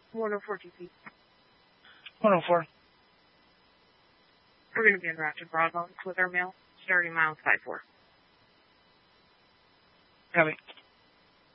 104 TP. 104. We're going to be en route to Broadlands with our mail, starting miles 54. Copy.